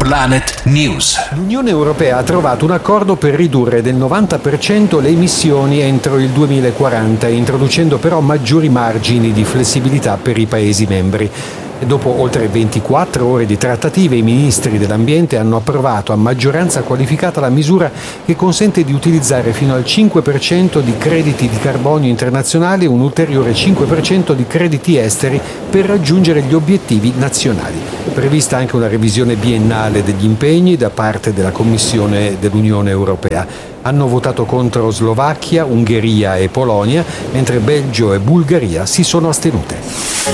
Planet News. L'Unione Europea ha trovato un accordo per ridurre del 90% le emissioni entro il 2040, introducendo però maggiori margini di flessibilità per i Paesi membri. E dopo oltre 24 ore di trattative, i ministri dell'ambiente hanno approvato a maggioranza qualificata la misura che consente di utilizzare fino al 5% di crediti di carbonio internazionali e un ulteriore 5% di crediti esteri per raggiungere gli obiettivi nazionali. Prevista anche una revisione biennale degli impegni da parte della Commissione dell'Unione Europea. Hanno votato contro Slovacchia, Ungheria e Polonia, mentre Belgio e Bulgaria si sono astenute.